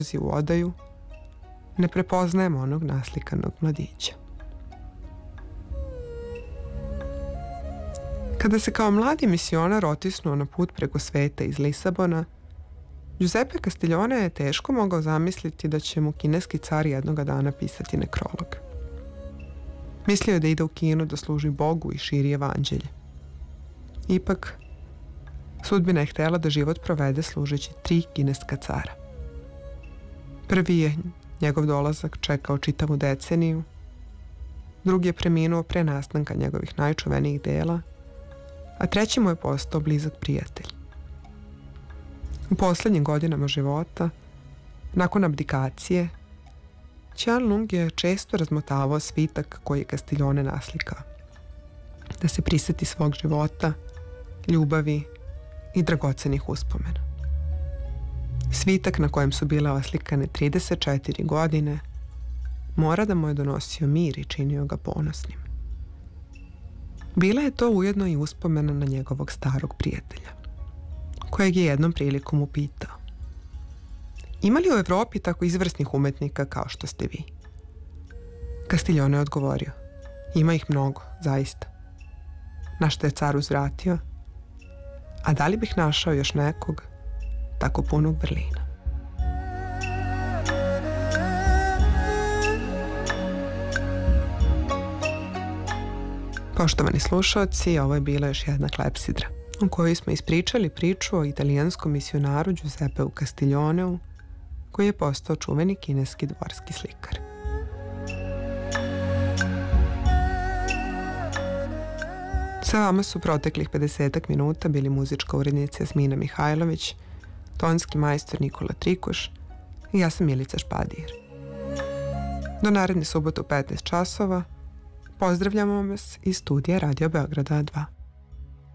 u odaju, ne prepoznajemo onog naslikanog mladića. Kada se kao mladi misionar otisnuo na put preko sveta iz Lisabona, Giuseppe Castiglione je teško mogao zamisliti da će mu kineski car jednoga dana pisati nekrolog. Mislio je da ide u Kinu da služi Bogu i širi evanđelje. Ipak, sudbina je htjela da život provede služeći 3 kineska cara. Prvi je njegov dolazak čekao čitavu deceniju, drugi je preminuo pre nastanka njegovih najčuvenijih dela, a treći mu je postao blizak prijatelj. U posljednjim godinama života, nakon abdikacije, Qianlong je često razmotavao svitak koji je Castiglione naslikao, da se prisjeti svog života, ljubavi i dragocenih uspomena. Svitak na kojem su bile oslikane 34 godine mora da mu je donosio mir i činio ga ponosnim. Bila je to ujedno i uspomena na njegovog starog prijatelja, kojeg je jednom prilikom upitao: ima li u Evropi tako izvrsnih umetnika kao što ste vi? Castiglione je odgovorio: ima ih mnogo, zaista. Na što je car uzvratio: a da li bih našao još nekog tako punog vrlina? Poštovani slušaoci, ovo je bila još jedna klepsidra u kojoj smo ispričali priču o italijanskom misionaru Giuseppeu Castiglioneu, koji je postao čuveni kineski dvorski slikar. Sa vama su proteklih 50 minuta bili muzička urednica Jasmina Mihajlović, tonski majstor Nikola Trikuš i ja sam Milica Špadir. Do naredne subote u 15 časova pozdravljamo vas iz studija Radio Beograda 2.